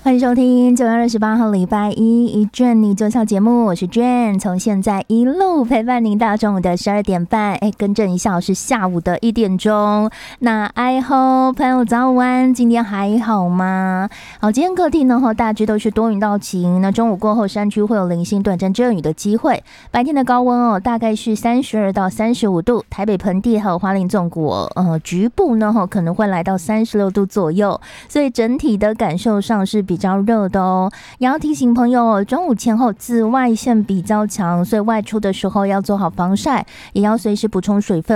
欢迎收听9月28号礼拜一卷你就笑节目，我是卷，从现在一路陪伴您到中午的12点半，更正一下，是下午的1点钟。那爱吼朋友早午安，今天还好吗？好，今天各地呢大致都是多云到晴，那中午过后山区会有零星短暂阵雨的机会，白天的高温大概是32到35度，台北盆地还有花莲纵谷局部呢可能会来到36度左右，所以整体的感受上是比较热的哦。也要提醒朋友，中午前后紫外线比较强，所以外出的时候要做好防晒，也要随时补充水分。